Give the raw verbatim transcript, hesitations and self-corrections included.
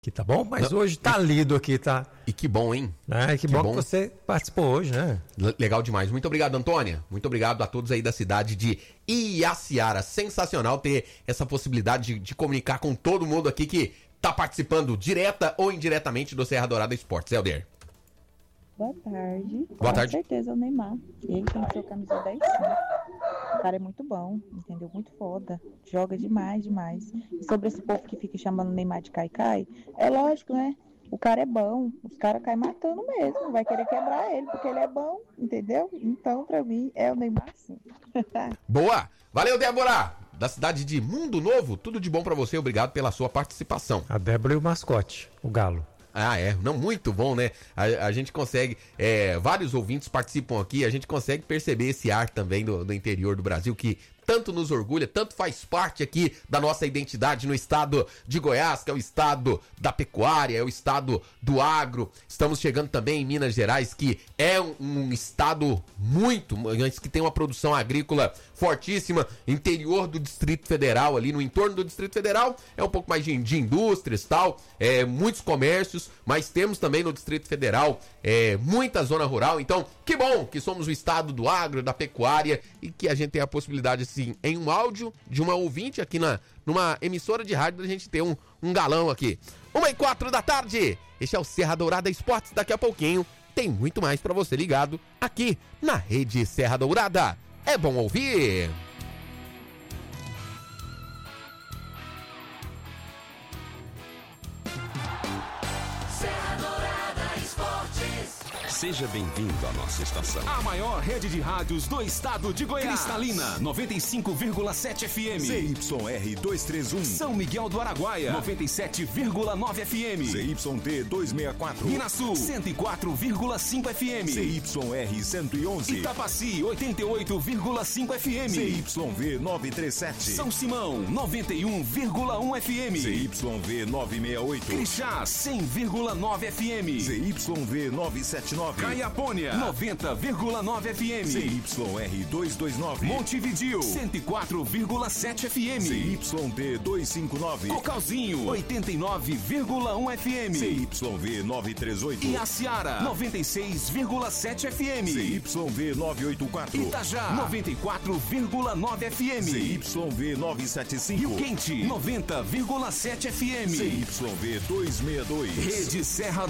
Que tá bom, mas não, hoje tá lido aqui, tá? E que bom, hein? É, que, que bom, bom que você participou hoje, né? Legal demais. Muito obrigado, Antônia. Muito obrigado a todos aí da cidade de Iaciara. Sensacional ter essa possibilidade de, de comunicar com todo mundo aqui que tá participando direta ou indiretamente do Serra Dourada Esportes. Helder. Boa tarde. Boa tarde. Com certeza é o Neymar. Ele tem que ser o camisa dez, sim. O cara é muito bom, entendeu? Muito foda. Joga demais, demais. E sobre esse povo que fica chamando o Neymar de Caicai, é lógico, né? O cara é bom. Os caras caem matando mesmo. Vai querer quebrar ele, porque ele é bom, entendeu? Então, pra mim, é o Neymar, sim. Boa! Valeu, Débora! Da cidade de Mundo Novo. Tudo de bom pra você. Obrigado pela sua participação. A Débora e o mascote, o Galo. Ah, é. Não, muito bom, né? A, a gente consegue, é, vários ouvintes participam aqui, a gente consegue perceber esse ar também do, do interior do Brasil, que tanto nos orgulha, tanto faz parte aqui da nossa identidade no estado de Goiás, que é o estado da pecuária, é o estado do agro. Estamos chegando também em Minas Gerais, que é um, um estado muito, que tem uma produção agrícola fortíssima, interior do Distrito Federal, ali no entorno do Distrito Federal, é um pouco mais de, de indústrias e tal, é, muitos comércios, mas temos também no Distrito Federal é, muita zona rural. Então, que bom que somos o estado do agro, da pecuária, e que a gente tem a possibilidade, assim, em um áudio de uma ouvinte aqui na, numa emissora de rádio, da gente ter um, um galão aqui. Uma e quatro da tarde, este é o Serra Dourada Esportes. Daqui a pouquinho tem muito mais pra você ligado aqui na Rede Serra Dourada. É bom ouvir! Seja bem-vindo à nossa estação. A maior rede de rádios do estado de Goiás. Cristalina, noventa e cinco vírgula sete F M. Z Y R duzentos e trinta e um. São Miguel do Araguaia, noventa e sete vírgula nove F M. Z Y T duzentos e sessenta e quatro. Minas Sul, cento e quatro vírgula cinco F M. Z Y R cento e onze. Itapaci, oitenta e oito vírgula cinco F M. Z Y V novecentos e trinta e sete. São Simão, noventa e um vírgula um F M. Z Y V novecentos e sessenta e oito. Crixás, cem vírgula nove F M. Z Y V novecentos e setenta e nove. Caiapônia, noventa vírgula nove F M. Z Y R duzentos e vinte e nove. Montevidéu, cento e quatro vírgula sete F M. Z Y T duzentos e cinquenta e nove. Cocalzinho, oitenta e nove vírgula um F M. Z Y V novecentos e trinta e oito. Iaciara, noventa e seis vírgula sete F M. Z Y V novecentos e oitenta e quatro. Itajá, noventa e quatro vírgula nove F M. Z Y V novecentos e setenta e cinco. Rio Quente, noventa vírgula sete F M. Z Y V duzentos e sessenta e dois. Rede Serra